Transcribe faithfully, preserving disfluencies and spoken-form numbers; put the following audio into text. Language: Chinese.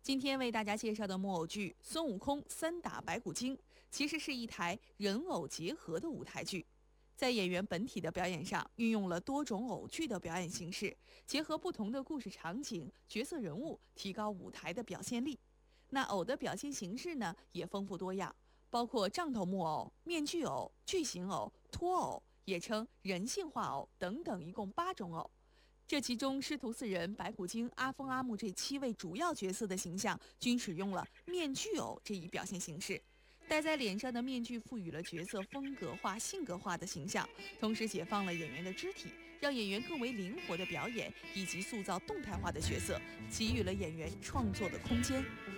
今天为大家介绍的木偶剧《孙悟空三打白骨精》，其实是一台人偶结合的舞台剧。在演员本体的表演上，运用了多种偶剧的表演形式，结合不同的故事场景、角色人物，提高舞台的表现力。那偶的表现形式呢，也丰富多样，包括杖头木偶、面具偶、巨型偶、托偶，也称人性化偶等等，一共八种偶。这其中，师徒四人、白骨精、阿疯、阿木这七位主要角色的形象，均使用了面具偶这一表现形式。戴在脸上的面具赋予了角色风格化、性格化的形象，同时解放了演员的肢体，让演员更为灵活的表演，以及塑造动态化的角色，给予了演员创作的空间。